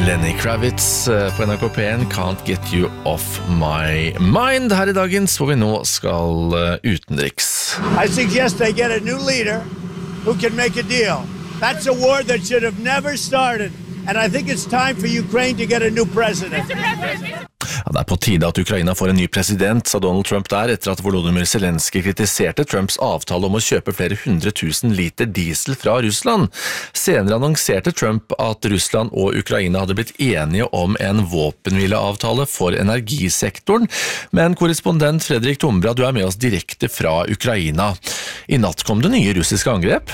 Lenny Kravitz på NRK P1 Can't Get You Off My Mind. Her I dagens hvor vi nå skal utenriks. I suggest they get a new leader who can make a deal. That's a war that should have never started. And I think it's time for Ukraine to get a new president. Ja, det på tide at Ukraina får en ny president, sa Donald Trump der, etter at Volodymyr Zelensky kritiserte Trumps avtale om å kjøpe flere 100 000 liter diesel fra Russland. Senere annonserte Trump at Russland og Ukraina hadde blitt enige om en våpenhvileavtale for energisektoren. Men korrespondent Fredrik Tombra, du med oss direkte fra Ukraina. I natt kom det nye russiske angrep.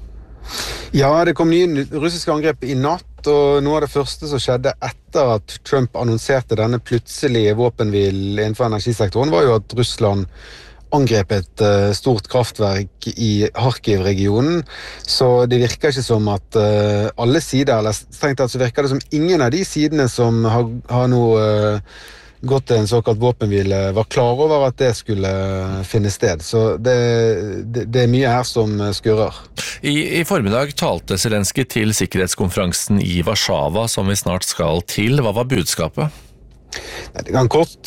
Ja, det kom nye russiske angrep i natt, og noe av det første som skjedde etter at Trump annonserte denne plutselige våpenhvil innenfor energisektoren, var jo at Russland angrep et stort kraftverk i Kharkiv-regionen, så det virker ikke som at alle sider, eller strengt tatt så virker det som ingen av de sidene som har noe gått til en såkalt våpenhvile, var klar over at det skulle finne sted. Så det mye her som skurrer. I formiddag talte Zelensky til sikkerhetskonferansen i Warszawa, som vi snart skal til. Hva var budskapet? Det kan kort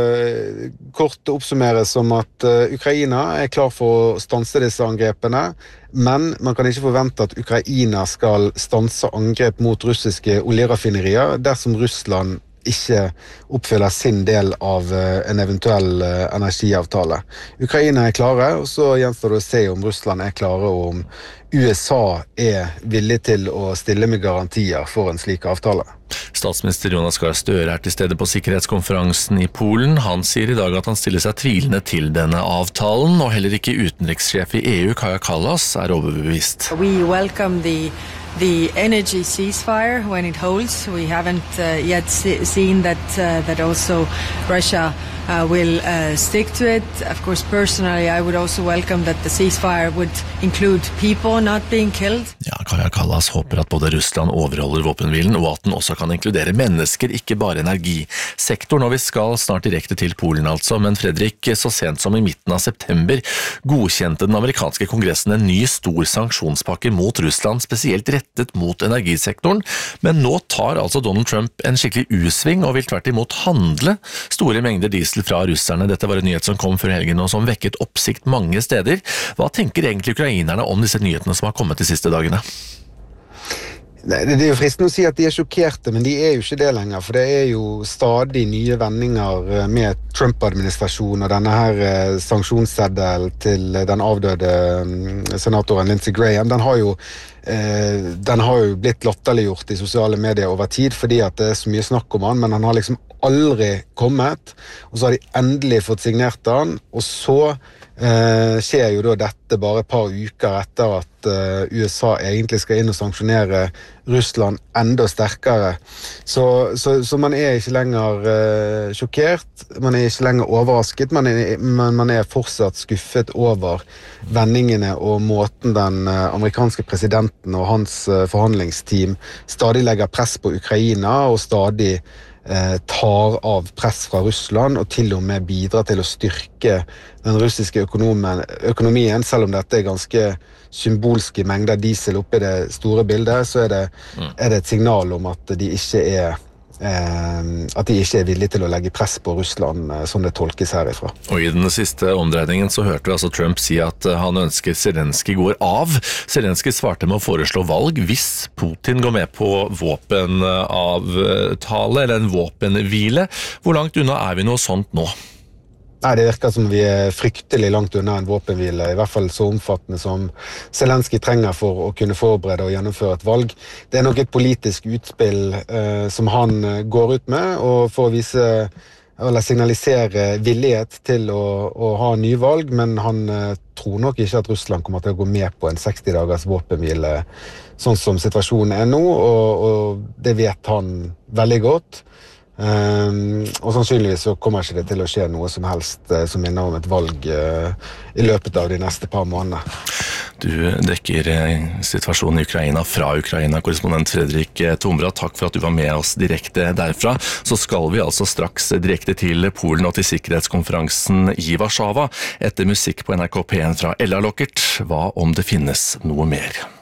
oppsummeres som at Ukraina klar for å stanse disse angrepene, men man kan ikke forvente at Ukraina skal stanse angrep mot russiske oljeraffinerier dersom Russland ikke oppfyller sin del av en eventuell energiavtale. Ukraina klare, og så gjenstår det å se om Russland klare, og om USA villig til å stille med garantier for en slik avtale. Statsminister Jonas Gahr Støre til stede på sikkerhetskonferansen i Polen. Han sier i dag at han stiller seg tvilende til denne avtalen, og heller ikke utenrikssjef i EU, Kaja Kallas, overbevist. We welcome the energy ceasefire when it holds. We haven't yet seen that also Russia will stick to it. Of course, personally, I would also welcome that the ceasefire would include people not being killed. Ja, Kaja Kallas håper at både Russland overholder våpenhvilen, og at den også kan inkludere mennesker, ikke bare energisektoren. Og vi skal snart direkte til Polen altså, men Fredrik, så sent som i midten av september godkjente den amerikanske kongressen en ny stor sanksjonspakke mot Russland, spesielt rettet mot energisektoren. Men nå tar altså Donald Trump en skikkelig U-sving og vil tvert imot handle store mengder diesel fra russerne. Dette var en nyhet som kom før helgen og som vekket oppsikt mange steder. Hva tenker egentlig ukrainerne om disse nyhetene som har kommet de siste dagene? Det jo fristende å si at de sjokkerte, men de jo ikke det lenger, for det jo stadig nye vendinger med Trump-administrasjonen og denne her sanksjonsseddel til den avdøde senatoren Lindsey Graham. Den har jo blitt latterliggjort i sosiale medier over tid, fordi at det så mye snakk om han, men han har liksom aldri kommet, og så har de endelig fått signert han, og så skjer jo da dette bare et par uker etter at USA egentlig skal inn og sanksjonere Russland enda sterkere. Så man ikke lenger sjokkert, man ikke lenger overrasket, men man fortsatt skuffet over vendingene og måten den amerikanske presidenten og hans forhandlingsteam stadig legger press på Ukraina og stadig tar av press fra Russland og til og med bidrar til å styrke den russiske økonomien, selv om dette ganske symbolske mengder diesel oppe i det store bildet, så det et signal om at de ikke villige til å legge press på Russland, som det tolkes herifra. Og i den siste omdreiningen så hørte vi altså Trump si at han ønsker Zelensky går av. Zelensky svarte med å foreslå valg hvis Putin går med på våpenavtale eller en våpenhvile. Hvor langt unna vi noe sånt nå? Nei, det virker som vi fryktelig langt unna en våpenhvile, i hvert fall så omfattende som Zelensky trenger for å kunne forberede og gjennomføre et valg. Det nok et politisk utspill som han går ut med, og for å vise eller signalisere villighet til å ha nyvalg, men han tror nok ikke at Russland kommer til å gå med på en 60-dagers våpenhvile, sånn som situasjonen nå, og det vet han veldig godt. Og sannsynligvis så kommer ikke det til å skje noe som helst som minner om et valg i løpet av de neste par månedene. Du dekker situasjonen i Ukraina fra Ukraina, korrespondent Fredrik Tombra. Takk for at du var med oss direkte derfra. Så skal vi altså straks direkte til Polen og til sikkerhetskonferansen i Warszawa etter musikk på NRK P1 fra Ella Lockert. Hva om det finnes noe mer?